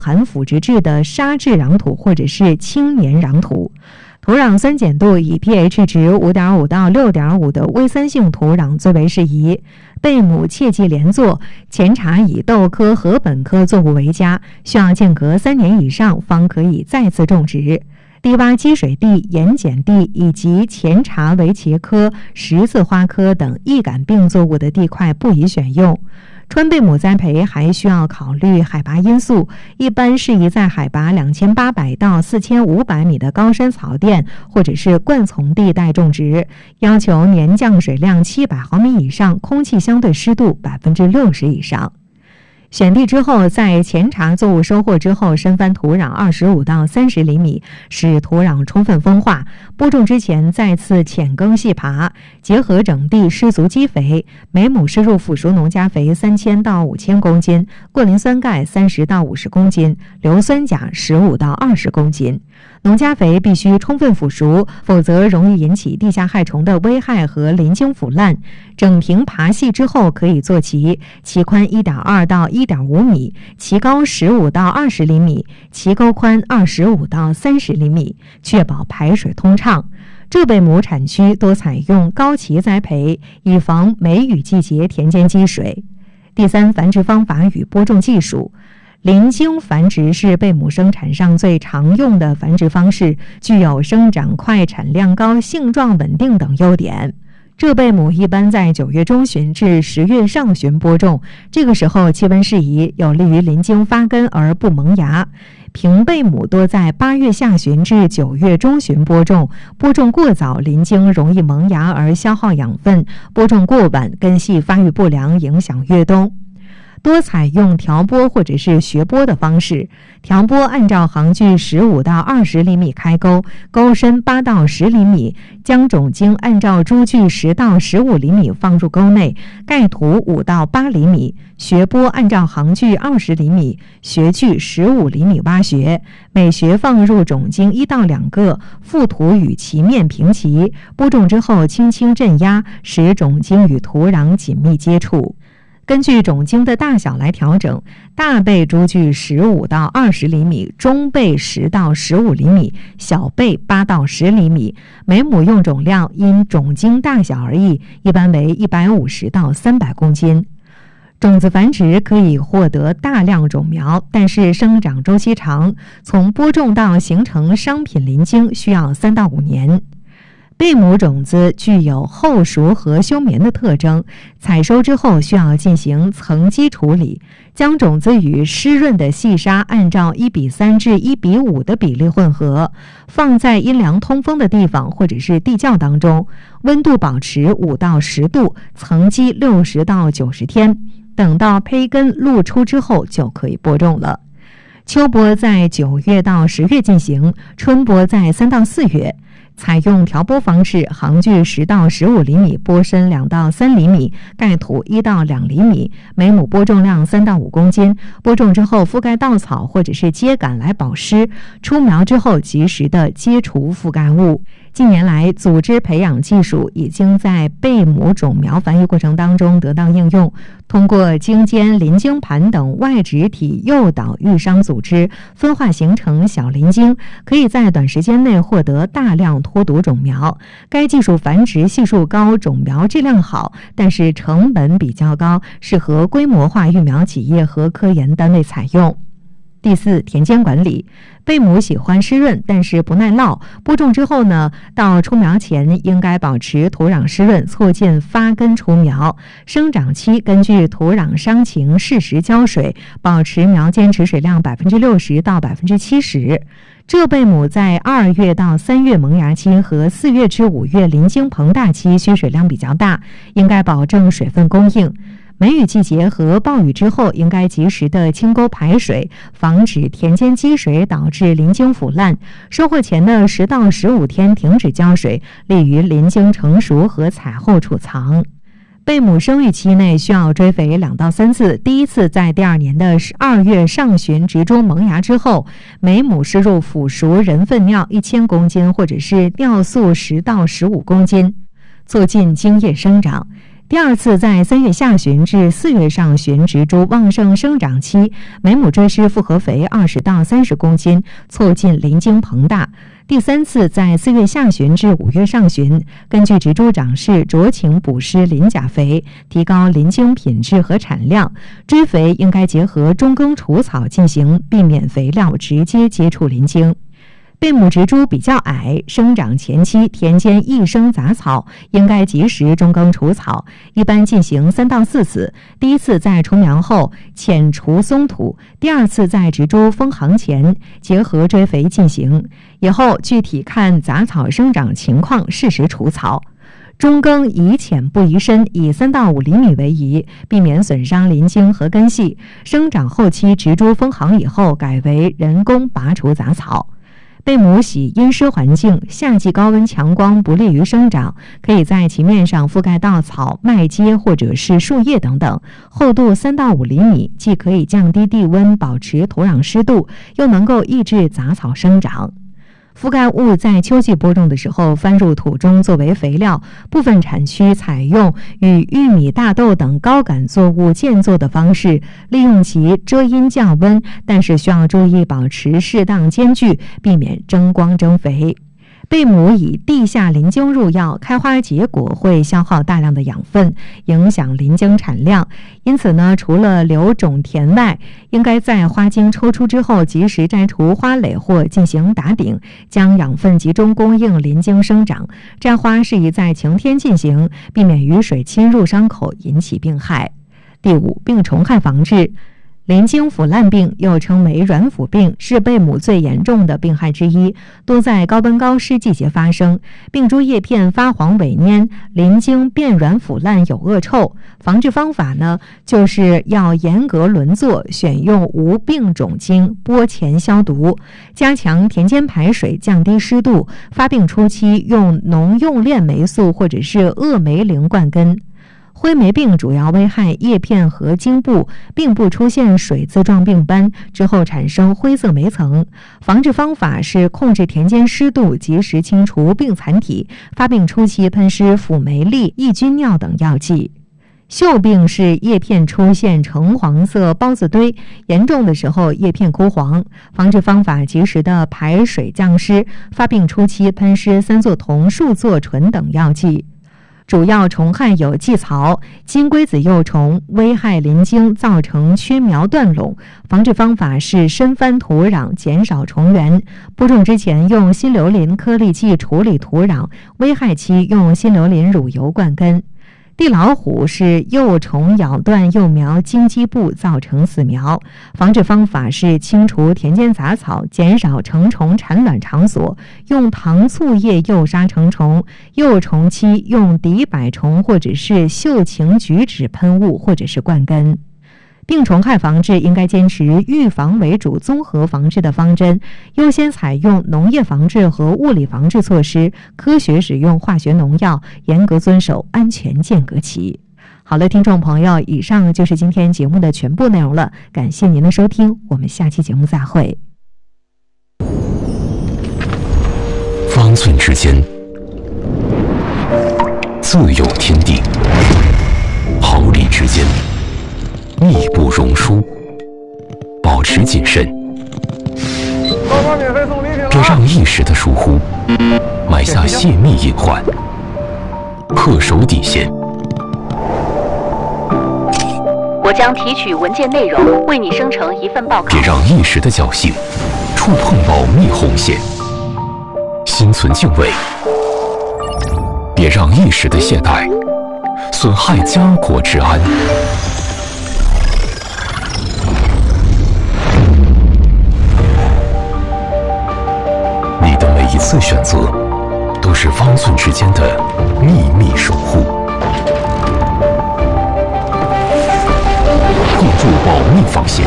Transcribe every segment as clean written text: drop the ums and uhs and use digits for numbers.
含腐殖质的沙质壤土或者是青黏壤土。土壤酸碱度以 pH 值 5.5 到 6.5 的微酸性土壤最为适宜。贝母切忌连作，前茬以豆科和本科作物为佳，需要间隔3年以上方可以再次种植。低洼积水地、盐碱地以及前茬为茄科、十字花科等易感病作物的地块不宜选用。川贝母栽培还需要考虑海拔因素，一般适宜在海拔2800到4500米的高山草甸或者是灌丛地带种植，要求年降水量700毫米以上，空气相对湿度60%以上。选地之后，在前茬作物收获之后，深翻土壤25到30厘米，使土壤充分风化。播种之前再次浅耕细耙，结合整地施足基肥，每亩施入腐熟农家肥3000到5000公斤，过磷酸钙30到50公斤，硫酸钾15到20公斤。农家肥必须充分腐熟，否则容易引起地下害虫的危害和鳞茎腐烂。整平耙细之后可以做畦，畦宽 1.2 到 1.5 米，畦高15到20厘米，畦沟宽25到30厘米，确保排水通畅。浙北亩产区多采用高畦栽培，以防梅雨季节田间积水。第三，繁殖方法与播种技术。鳞茎繁殖是贝母生产上最常用的繁殖方式，具有生长快、产量高、性状稳定等优点。浙贝母一般在9月中旬至10月上旬播种，这个时候气温适宜，有利于鳞茎发根而不萌芽。平贝母多在8月下旬至9月中旬播种，播种过早，鳞茎容易萌芽而消耗养分；播种过晚，根系发育不良，影响越冬。多采用调播或者是学播的方式。调播按照行距15到20厘米开沟，沟深8到10厘米，将种茎按照株距10到15厘米放入沟内，盖土5到8厘米。学播按照行距20厘米，穴距15厘米挖穴，每穴放入种茎1到2个，覆土与其面平齐。播种之后轻轻镇压，使种茎与土壤紧密接触。根据种茎的大小来调整，大贝株距15到20厘米，中贝10到15厘米，小贝8到10厘米。每亩用种量因种茎大小而异，一般为150到300公斤。种子繁殖可以获得大量种苗，但是生长周期长，从播种到形成商品鳞茎需要3到5年。贝母种子具有后熟和休眠的特征，采收之后需要进行层基处理，将种子与湿润的细沙按照1:3至1:5的比例混合，放在阴凉通风的地方或者是地窖当中，温度保持5到10度，层基60到90天，等到胚根露出之后就可以播种了。秋播在9月到10月进行，春播在3到4月。采用调播方式，行距10到15厘米，播深2到3厘米，盖土1到2厘米，每亩播种量3到5公斤。播种之后覆盖稻草或者是秸秆来保湿，出苗之后及时的揭除覆盖物。近年来，组织培养技术已经在贝母种苗繁育过程当中得到应用。通过茎尖、鳞茎盘等外植体诱导育伤组织分化形成小鳞茎，可以在短时间内获得大量脱毒种苗。该技术繁殖系数高，种苗质量好，但是成本比较高，适合规模化育苗企业和科研单位采用。第四，田间管理。贝母喜欢湿润，但是不耐涝。播种之后呢，到出苗前应该保持土壤湿润，促进发根出苗。生长期根据土壤伤情适时浇水，保持苗间持水量60%到70%。浙贝母在2月到3月萌芽期和4月至5月鳞茎膨大期需水量比较大，应该保证水分供应。梅雨季节和暴雨之后，应该及时的清沟排水，防止田间积水导致鳞茎腐烂。收获前的10到15天停止浇水，利于鳞茎成熟和采后储藏。贝母生育期内需要追肥2到3次，第一次在第2年的2月上旬植株萌芽之后，每亩施入腐熟人粪尿1000公斤或者是尿素10到15公斤，促进茎叶生长。 第二次在3月下旬至4月上旬植株旺盛生长期，每亩追施复合肥20到30公斤，促进鳞茎膨大。第三次在4月下旬至5月上旬，根据植株长势酌情补施磷钾肥，提高鳞茎品质和产量。追肥应该结合中耕除草进行，避免肥料直接接触鳞茎。贝母植株比较矮，生长前期田间易生杂草，应该及时中耕除草，一般进行3到4次。第一次在除苗后浅除松土，第二次在植株封行前结合追肥进行，以后具体看杂草生长情况适时除草。中耕宜浅不宜深，以3到5厘米为宜，避免损伤鳞茎和根系。生长后期植株封行以后，改为人工拔除杂草。贝母喜阴湿环境，夏季高温强光不利于生长，可以在其面上覆盖稻草、麦秸或者是树叶等等，厚度3到5厘米，既可以降低地温，保持土壤湿度，又能够抑制杂草生长。覆盖物在秋季播种的时候翻入土中作为肥料，部分产区采用与玉米、大豆等高杆作物间作的方式，利用其遮阴降温，但是需要注意保持适当间距，避免争光争肥。贝母以地下鳞茎入药，开花结果会消耗大量的养分，影响鳞茎产量。因此呢，除了留种田外，应该在花茎抽出之后及时摘除花蕾或进行打顶，将养分集中供应鳞茎生长。摘花适宜在晴天进行，避免雨水侵入伤口引起病害。第5，病虫害防治。鳞茎腐烂病又称为软腐病，是贝母最严重的病害之一，多在高温高湿季节发生。病株叶片发黄萎蔫，鳞茎变软腐烂，有恶臭。防治方法呢，就是要严格轮作，选用无病种茎，播前消毒，加强田间排水，降低湿度。发病初期用农用链霉素或者是恶霉灵灌根。灰霉病主要危害叶片和茎部，并不出现水渍状病斑，之后产生灰色霉层。防治方法是控制田间湿度，及时清除病残体。发病初期喷施辅酶利、抑菌尿等药剂。锈病是叶片出现橙黄色孢子堆，严重的时候叶片枯黄。防治方法及时的排水降湿，发病初期喷施三唑酮、树唑醇等药剂。主要虫害有寄槽、金龟子幼虫，危害鳞茎，造成缺苗断垄。防治方法是深翻土壤，减少虫源。播种之前用新硫磷颗粒剂处理土壤，危害期用新硫磷乳油灌根。地老虎是幼虫咬断幼苗茎基部，造成死苗。防治方法是清除田间杂草，减少成虫产卵场所，用糖醋液诱杀成虫。幼虫期用敌百虫或者是秀腈菊酯喷雾或者是灌根。病虫害防治应该坚持预防为主、综合防治的方针，优先采用农业防治和物理防治措施，科学使用化学农药，严格遵守安全间隔期。好了，听众朋友，以上就是今天节目的全部内容了，感谢您的收听，我们下期节目再会。 方寸之间自有天地，毫厘之间密不容疏，保持谨慎，别让一时的疏忽埋下泄密隐患，恪守底线。 我将提取文件内容，为你生成一份报告。 别让一时的侥幸触碰保密红线，心存敬畏。别让一时的懈怠损害家国治安。你的每一次选择，都是方寸之间的秘密守护。共筑保密防线。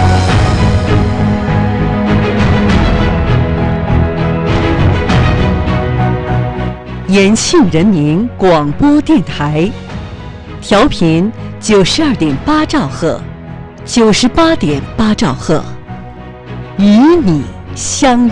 延庆人民广播电台，调频92.8兆赫，98.8兆赫，与你相约。